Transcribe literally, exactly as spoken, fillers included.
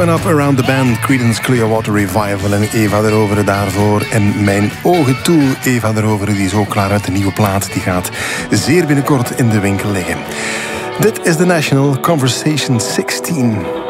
and Up Around the Band, Creedence Clearwater Revival en Eva erover daarvoor. En Mijn Ogen Toe, Eva erover, die is ook klaar uit de nieuwe plaat. Die gaat zeer binnenkort in de winkel liggen. Dit is The National Conversation zestien.